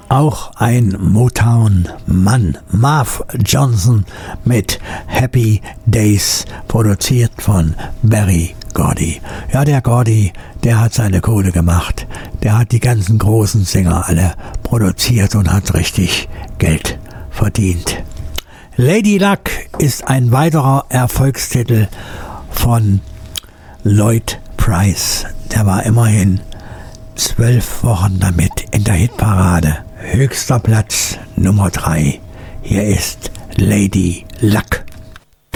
Auch ein Motown-Mann, Marv Johnson mit Happy Days, produziert von Berry Gordy. Ja, der Gordy, der hat seine Kohle gemacht. Der hat die ganzen großen Sänger alle produziert und hat richtig Geld verdient. Lady Luck ist ein weiterer Erfolgstitel von Lloyd Price. Der war immerhin 12 Wochen damit in der Hitparade. Höchster Platz Nummer 3. Hier ist Lady Luck.